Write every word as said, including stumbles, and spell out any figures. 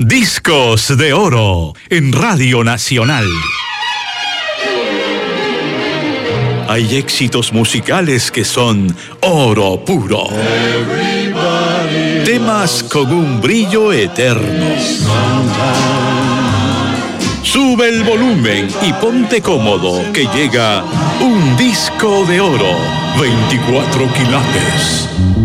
Discos de Oro en Radio Nacional. Hay éxitos musicales que son oro puro. Temas con un brillo eterno. Sube el volumen y ponte cómodo que llega un disco de oro, veinticuatro quilates.